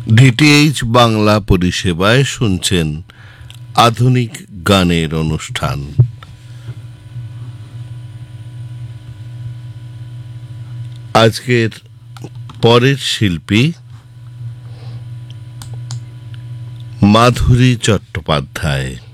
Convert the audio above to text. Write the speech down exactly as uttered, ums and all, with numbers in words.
DTH Bangla পরিষেবায় শুনছেন আধুনিক গানের অনুষ্ঠান। আজকের পরের শিল্পী মাধুরী চট্টোপাধ্যায়।